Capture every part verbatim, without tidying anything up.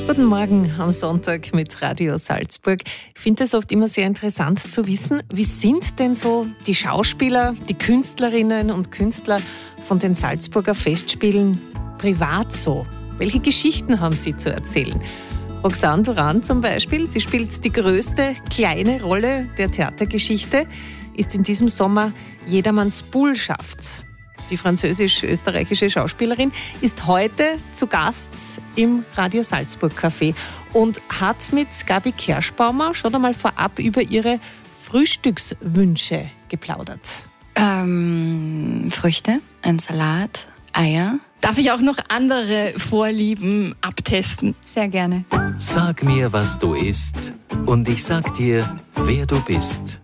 Guten Morgen am Sonntag mit Radio Salzburg. Ich finde es oft immer sehr interessant zu wissen, wie sind denn so die Schauspieler, die Künstlerinnen und Künstler von den Salzburger Festspielen privat so? Welche Geschichten haben sie zu erzählen? Roxane Duran zum Beispiel, sie spielt die größte kleine Rolle der Theatergeschichte, ist in diesem Sommer Jedermanns Bullschaft. Die französisch-österreichische Schauspielerin ist heute zu Gast im Radio Salzburg Café und hat mit Gabi Kerschbaumer schon einmal vorab über ihre Frühstückswünsche geplaudert. Ähm, Früchte, ein Salat, Eier. Darf ich auch noch andere Vorlieben abtesten? Sehr gerne. Sag mir, was du isst, und ich sag dir, wer du bist.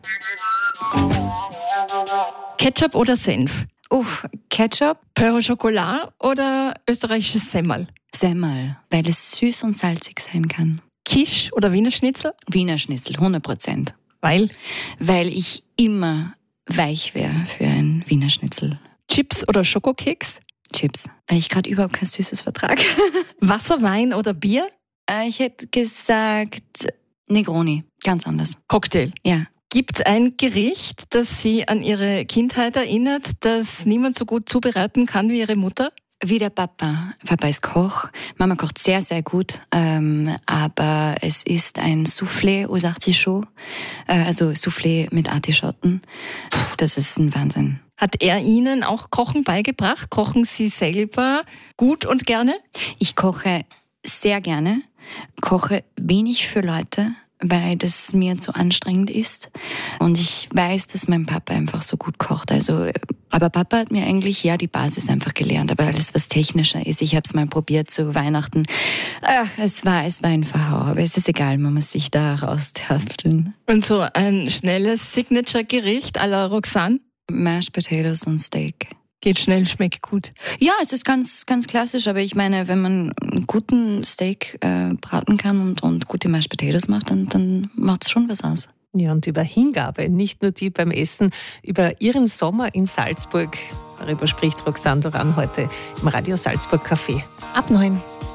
Ketchup oder Senf? Uh, Ketchup, Beurre au Chocolat oder österreichisches Semmel? Semmel, weil es süß und salzig sein kann. Quiche oder Wiener Schnitzel? Wiener Schnitzel, hundert Prozent. Weil? Weil ich immer weich wäre für ein Wiener Schnitzel. Chips oder Schokokeks? Chips, weil ich gerade überhaupt kein Süßes vertrage. Wasser, Wein oder Bier? äh, ich hätte gesagt Negroni, ganz anders. Cocktail. Ja. Gibt es ein Gericht, das Sie an Ihre Kindheit erinnert, das niemand so gut zubereiten kann wie Ihre Mutter? Wie der Papa. Papa ist Koch. Mama kocht sehr, sehr gut. Ähm, aber es ist ein Soufflé aux Artichauts. Äh, also Soufflé mit Artischotten. Puh, das ist ein Wahnsinn. Hat er Ihnen auch Kochen beigebracht? Kochen Sie selber gut und gerne? Ich koche sehr gerne. Koche wenig für Leute, weil das mir zu anstrengend ist. Und ich weiß, dass mein Papa einfach so gut kocht. Also, aber Papa hat mir eigentlich ja die Basis einfach gelernt. Aber alles, was technischer ist, ich habe es mal probiert zu Weihnachten. Ach, es war, es war ein Verhau. Aber es ist egal, man muss sich da raustafteln. Und so ein schnelles Signature-Gericht à la Roxane? Mashed Potatoes und Steak. Geht schnell, schmeckt gut. Ja, es ist ganz, ganz klassisch, aber ich meine, wenn man einen guten Steak äh, braten kann und, und gute Mashed Potatoes macht, dann, dann macht es schon was aus. Ja, und über Hingabe, nicht nur die beim Essen, über ihren Sommer in Salzburg. Darüber spricht Roxane Duran heute im Radio Salzburg Café. Ab neun.